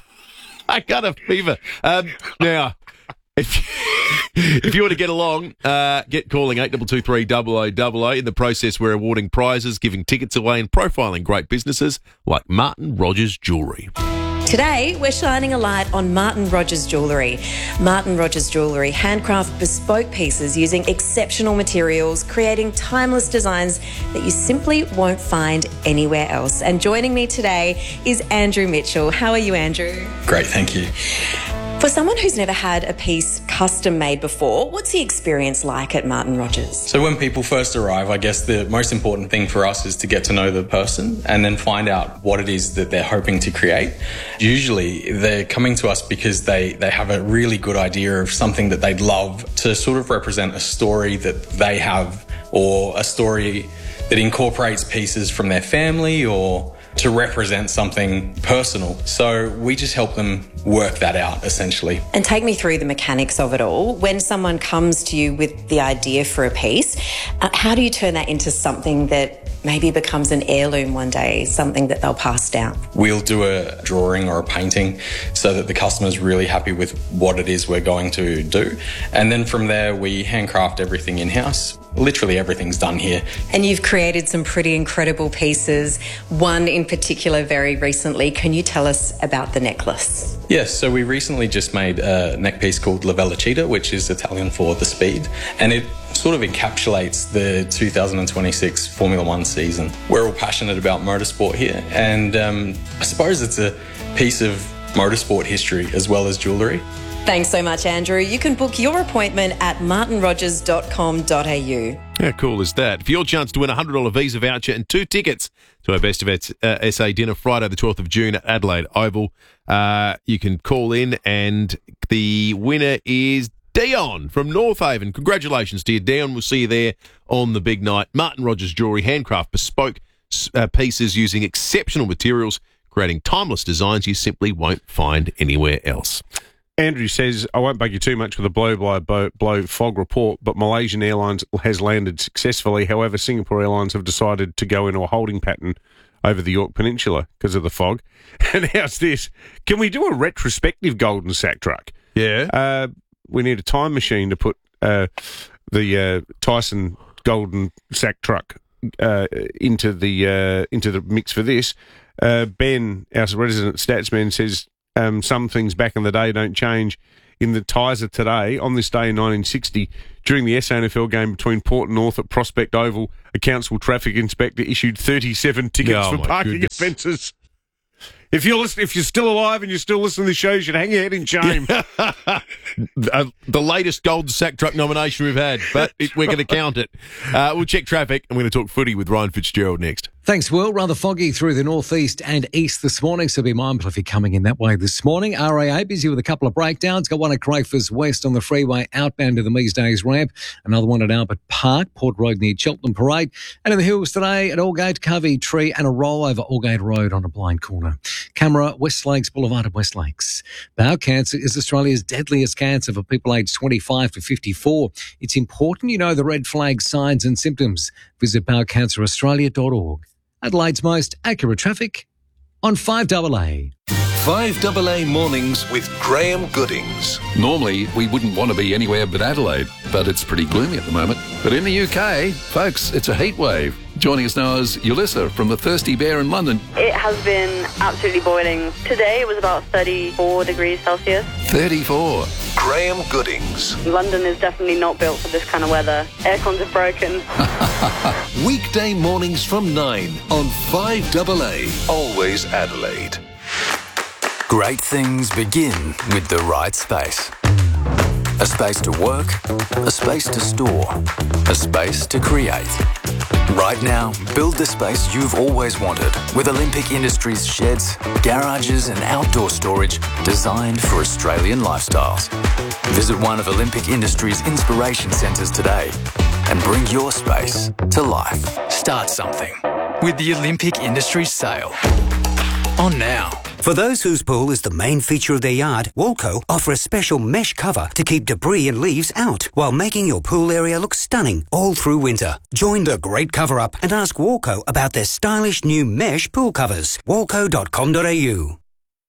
I got a fever. Um, now, if if you want to get along, uh, get calling eight two two three double oh double oh. In the process, we're awarding prizes, giving tickets away, and profiling great businesses like Martin Rogers Jewellery. Today, we're shining a light on Martin Rogers Jewellery. Martin Rogers Jewellery handcraft bespoke pieces using exceptional materials, creating timeless designs that you simply won't find anywhere else. And joining me today is Andrew Mitchell. How are you, Andrew? Great, thank you. For someone who's never had a piece custom made before, what's the experience like at Martin Rogers? So when people first arrive, I guess the most important thing for us is to get to know the person and then find out what it is that they're hoping to create. Usually they're coming to us because they, they have a really good idea of something that they'd love to sort of represent a story that they have, or a story that incorporates pieces from their family, or to represent something personal. So we just help them work that out, essentially. And take me through the mechanics of it all. When someone comes to you with the idea for a piece, uh, how do you turn that into something that maybe becomes an heirloom one day, something that they'll pass down? We'll do a drawing or a painting so that the customer's really happy with what it is we're going to do. And then from there, we handcraft everything in-house. Literally everything's done here. And you've created some pretty incredible pieces, one in particular very recently. Can you tell us about the necklace? Yes, so we recently just made a neck piece called La Velocita, which is Italian for the speed, and it sort of encapsulates the two thousand twenty-six Formula One season. We're all passionate about motorsport here, and um, I suppose it's a piece of motorsport history as well as jewellery. Thanks so much, Andrew. You can book your appointment at martin rogers dot com dot a u. How cool is that? For your chance to win a one hundred dollars Visa voucher and two tickets to our Best of uh, S A dinner Friday the twelfth of June at Adelaide Oval, uh, you can call in, and the winner is Dion from North Haven. Congratulations to you, Dion. We'll see you there on the big night. Martin Rogers Jewellery, handcraft bespoke uh, pieces using exceptional materials, creating timeless designs you simply won't find anywhere else. Andrew says, I won't bug you too much with a blow-by-blow fog report, but Malaysian Airlines has landed successfully. However, Singapore Airlines have decided to go into a holding pattern over the York Peninsula because of the fog. And how's this? Can we do a retrospective golden sack truck? Yeah. Uh, we need a time machine to put uh, the uh, Tyson golden sack truck uh, into the uh, into the mix for this. Uh, Ben, our resident statsman, says, Um, some things back in the day don't change. In the Tizer today, on this day in nineteen sixty, during the S A N F L game between Port and North at Prospect Oval, a council traffic inspector issued thirty-seven tickets Oh, for my parking goodness. offences. If you're listen, if you're still alive and you're still listening to the show, you should hang your head in shame. uh, the latest golden sack truck nomination we've had, but it, we're going to count it. Uh, we'll check traffic, and we're going to talk footy with Ryan Fitzgerald next. Thanks, Will. Rather foggy through the northeast and east this morning, so be mindful if you're coming in that way this morning. R A A busy with a couple of breakdowns. Got one at Crayfors West on the freeway outbound to the Mees Days ramp. Another one at Albert Park, Port Road near Cheltenham Parade. And in the hills today at Aldgate, Covey Tree and a rollover Aldgate Road on a blind corner. Camera, West Lakes Boulevard at West Lakes. Bowel cancer is Australia's deadliest cancer for people aged twenty-five to fifty-four. It's important you know the red flag signs and symptoms. Visit bowel cancer australia dot org. Adelaide's most accurate traffic on five A A. five A A mornings with Graham Goodings. Normally, we wouldn't want to be anywhere but Adelaide, but it's pretty gloomy at the moment. But in the U K, folks, it's a heat wave. Joining us now is Ulissa from the Thirsty Bear in London. It has been absolutely boiling. Today it was about thirty-four degrees Celsius. thirty-four. Graham Goodings. London is definitely not built for this kind of weather. Aircons are broken. Weekday mornings from nine on five A A. Always Adelaide. Great things begin with the right space. A space to work, a space to store, a space to create. Right now, build the space you've always wanted with Olympic Industries sheds, garages and outdoor storage designed for Australian lifestyles. Visit one of Olympic Industries' inspiration centres today and bring your space to life. Start something with the Olympic Industries sale. On now. For those whose pool is the main feature of their yard, Walco offer a special mesh cover to keep debris and leaves out while making your pool area look stunning all through winter. Join the great cover-up and ask Walco about their stylish new mesh pool covers. walco dot com dot a u.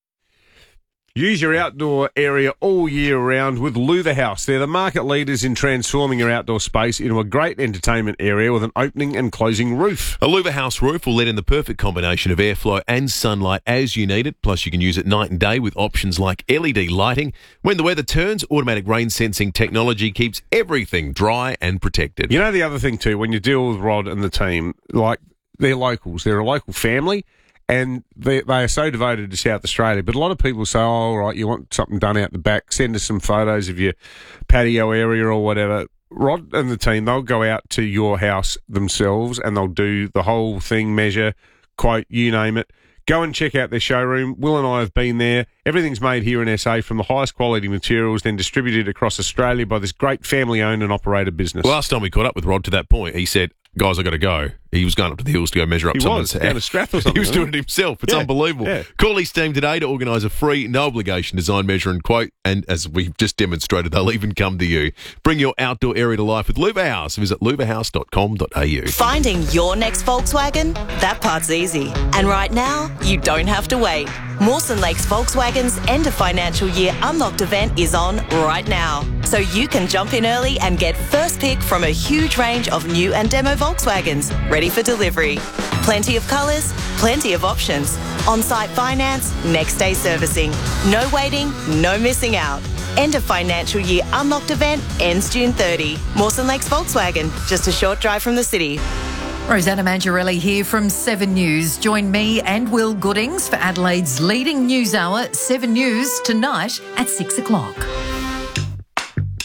Use your outdoor area all year round with Louver House. They're the market leaders in transforming your outdoor space into a great entertainment area with an opening and closing roof. A Louver House roof will let in the perfect combination of airflow and sunlight as you need it. Plus, you can use it night and day with options like L E D lighting. When the weather turns, automatic rain sensing technology keeps everything dry and protected. You know the other thing too, when you deal with Rod and the team, like they're locals, they're a local family. And they, they are so devoted to South Australia. But a lot of people say, oh, all right, you want something done out the back, send us some photos of your patio area or whatever. Rod and the team, they'll go out to your house themselves and they'll do the whole thing, measure, quote, you name it. Go and check out their showroom. Will and I have been there. Everything's made here in S A from the highest quality materials, then distributed across Australia by this great family-owned and operated business. Last time we caught up with Rod to that point, he said, guys, I got to go. He was going up to the hills to go measure up he someone's was, down to Strath or something. He was doing it himself. It's yeah, unbelievable. Yeah. Call his team today to organise a free, no obligation design, measure and quote. And as we've just demonstrated, they'll even come to you. Bring your outdoor area to life with Louver House. Visit louver house dot com dot a u. Finding your next Volkswagen? That part's easy. And right now, you don't have to wait. Mawson Lakes Volkswagen's end of financial year unlocked event is on right now. So you can jump in early and get first pick from a huge range of new and demo Volkswagens ready for delivery. Plenty of colours, plenty of options. On-site finance, next day servicing. No waiting, no missing out. End of financial year unlocked event ends June thirtieth. Mawson Lakes Volkswagen, just a short drive from the city. Rosanna Mangiarelli here from Seven News. Join me and Will Goodings for Adelaide's leading news hour, Seven News, tonight at six o'clock.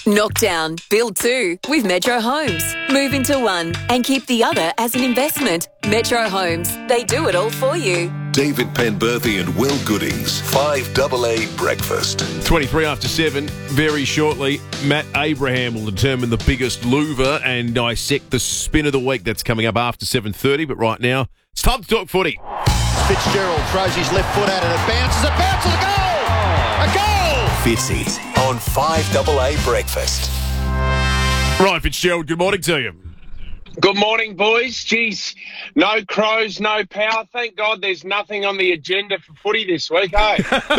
Knock down, build two with Metro Homes. Move into one and keep the other as an investment. Metro Homes, they do it all for you. David Penberthy and Will Goodings, five double A Breakfast. twenty-three after seven. Very shortly, Matt Abraham will determine the biggest louver and dissect the spin of the week. That's coming up after seven thirty. But right now, it's time to talk footy. Fitzgerald throws his left foot at it. It bounces. It bounces. A goal! A goal! Fitzy on five double A Breakfast. Right, Fitzgerald, good morning to you. Good morning, boys. Geez, no Crows, no power. Thank God there's nothing on the agenda for footy this week, hey?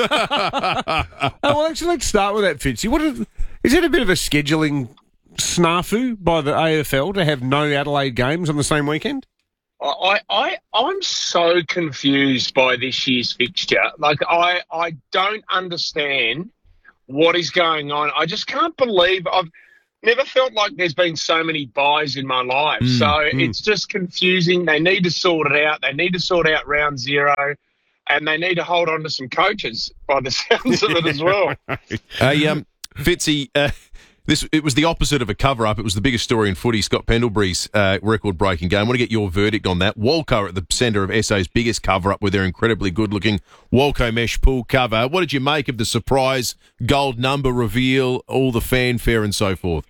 oh, well, actually, let's start with that, Fitzy. What is, is it a bit of a scheduling snafu by the A F L to have no Adelaide games on the same weekend? I, I, I'm so confused by this year's fixture. Like, I, I don't understand what is going on. I just can't believe I've never felt like there's been so many buys in my life. Mm, so mm. it's just confusing. They need to sort it out. They need to sort out round zero, and they need to hold on to some coaches by the sounds of it as well. Hey, um, Fitzy, uh, this it was the opposite of a cover-up. It was the biggest story in footy, Scott Pendlebury's uh, record-breaking game. I want to get your verdict on that. Walco are at the centre of S A's biggest cover-up with their incredibly good-looking Walco mesh pool cover. What did you make of the surprise gold number reveal, all the fanfare and so forth?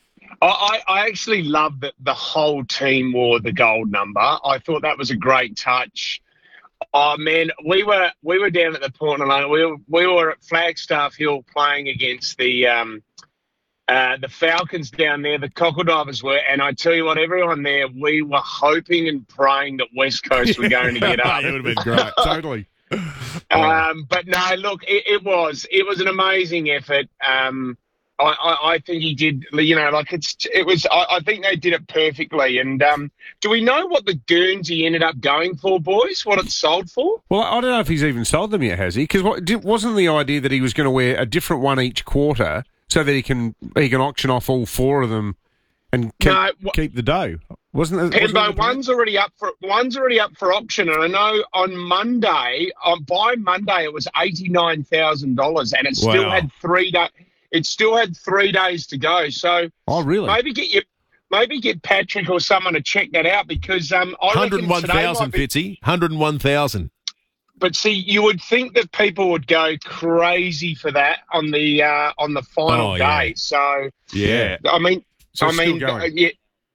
I, I actually love that the whole team wore the gold number. I thought that was a great touch. Oh man, we were we were down at the Port Alone. We were we were at Flagstaff Hill playing against the um, uh, the Falcons down there. The Cockledivers were, and I tell you what, everyone there, we were hoping and praying that West Coast were going to get up. It would have been great, totally. Um, but no, look, it, it was it was an amazing effort. Um, I, I, I think he did, you know, like it's, it was, I, I think they did it perfectly. And um, do we know what the Guernsey ended up going for, boys? What it sold for? Well, I don't know if he's even sold them yet, has he? Because wasn't the idea that he was going to wear a different one each quarter so that he can he can auction off all four of them and keep, no, wh- keep the dough? Wasn't it? Pembo, one's already up for one's already up for auction, and I know on Monday, on by Monday, it was eighty nine thousand dollars, and it wow. still had three days. It still had three days to go, so oh really? Maybe get your, maybe get Patrick or someone to check that out because um, I one hundred one thousand, Fitzy, one hundred one thousand. But see, you would think that people would go crazy for that on the uh, on the final oh, day. Yeah. So yeah, I mean, so I mean, uh, yeah,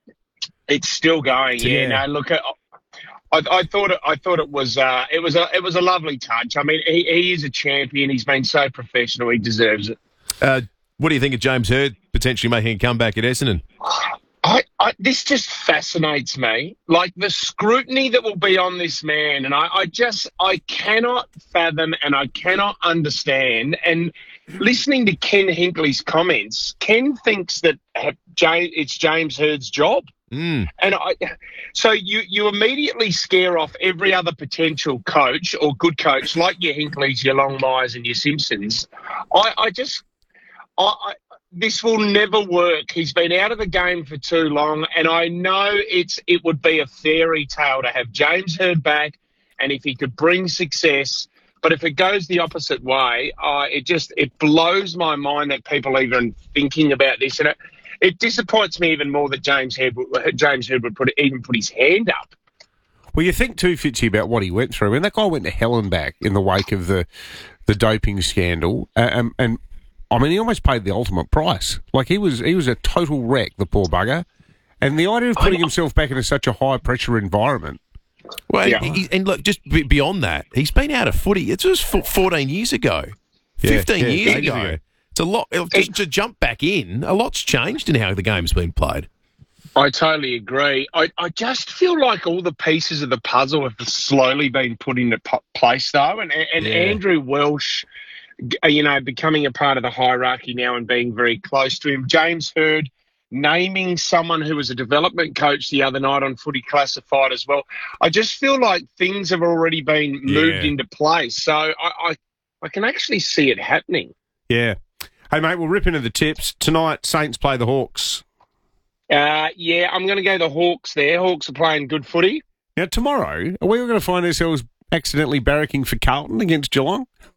it's still going. Yeah, yeah. No, look at. I, I thought it. I thought it was. Uh, it was a. It was a lovely touch. I mean, he, he is a champion. He's been so professional. He deserves it. Uh, what do you think of James Hird potentially making a comeback at Essendon? I, I, this just fascinates me. Like the scrutiny that will be on this man, and I, I just I cannot fathom and I cannot understand. And listening to Ken Hinkley's comments, Ken thinks that James, it's James Hird's job. Mm. And I, so you, you immediately scare off every other potential coach or good coach like your Hinkleys, your Longmires and your Simpsons. I, I just, I, I, this will never work. He's been out of the game for too long, and I know it's it would be a fairy tale to have James Hird back, and if he could bring success. But if it goes the opposite way, uh, it just it blows my mind that people are even thinking about this, and it, it disappoints me even more that James Hird James Hird would put even put his hand up. Well, you think too, Fitzy, about what he went through. I mean, that guy went to hell and back in the wake of the the doping scandal, uh, and, and I mean, he almost paid the ultimate price. Like he was, he was a total wreck, the poor bugger. And the idea of putting himself back into such a high pressure environment. Well, yeah. he, and look, just beyond that, he's been out of footy. It was fourteen years ago, yeah, fifteen yeah, years ago. ago. It's a lot. Just to jump back in, a lot's changed in how the game's been played. I totally agree. I, I just feel like all the pieces of the puzzle have slowly been put into place, though, and and Yeah. Andrew Welsh, you know, becoming a part of the hierarchy now and being very close to him. James Hird naming someone who was a development coach the other night on Footy Classified as well. I just feel like things have already been moved Yeah. into place. So I, I, I can actually see it happening. Yeah. Hey, mate, we'll rip into the tips. Tonight, Saints play the Hawks. Uh, yeah, I'm going to go the Hawks there. Hawks are playing good footy. Now, tomorrow, are we going to find ourselves accidentally barracking for Carlton against Geelong?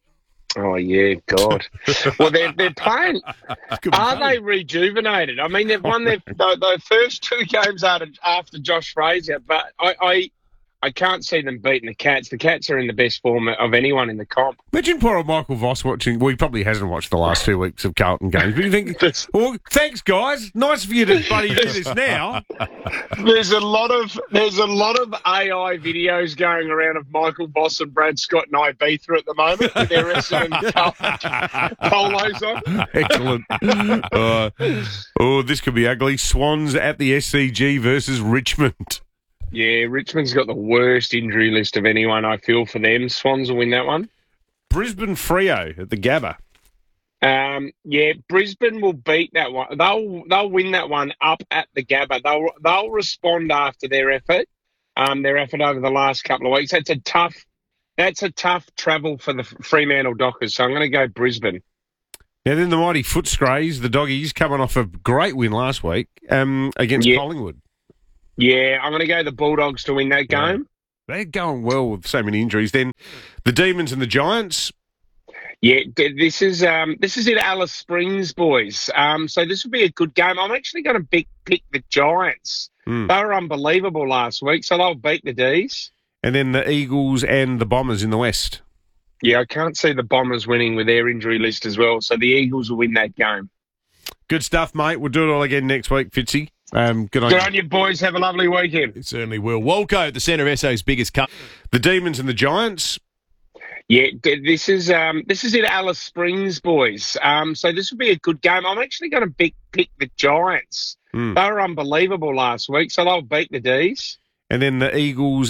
Oh, yeah, God. Well, they're, they're playing. Could be Are funny. they rejuvenated? I mean, they've won their the, the first two games after, after Josh Frazier, but I, I I can't see them beating the Cats. The Cats are in the best form of anyone in the comp. Imagine poor old Michael Voss watching. Well, he probably hasn't watched the last two weeks of Carlton games. But you think, well, thanks, guys. Nice for you to buddy do this now. There's a lot of there's a lot of A I videos going around of Michael Voss and Brad Scott and Ibiza at the moment with their Essendon polos on. Excellent. Uh, oh, this could be ugly. Swans at the S C G versus Richmond. Yeah, Richmond's got the worst injury list of anyone. I feel for them. Swans will win that one. Brisbane Freo at the Gabba. Um, yeah, Brisbane will beat that one. They'll they'll win that one up at the Gabba. They'll they'll respond after their effort. Um, their effort over the last couple of weeks. That's a tough. That's a tough travel for the Fremantle Dockers. So I'm going to go Brisbane. Now then, the mighty Footscrays, the Doggies, coming off a great win last week um, against Yeah. Collingwood. Yeah, I'm going to go the Bulldogs to win that game. They're going well with so many injuries. Then the Demons and the Giants. Yeah, th- this is um, this is at Alice Springs, boys. Um, so this will be a good game. I'm actually going to pick, pick the Giants. Mm. They were unbelievable last week, so they'll beat the D's. And then the Eagles and the Bombers in the West. Yeah, I can't see the Bombers winning with their injury list as well, so the Eagles will win that game. Good stuff, mate. We'll do it all again next week, Fitzy. Um, good on Good you. on you, boys. Have a lovely weekend. It certainly will. Walco at the centre of S A's biggest cup. The Demons and the Giants. Yeah, th- this is um, this is at Alice Springs, boys. Um, so this will be a good game. I'm actually going to pick, pick the Giants. Mm. They were unbelievable last week, so they'll beat the D's. And then the Eagles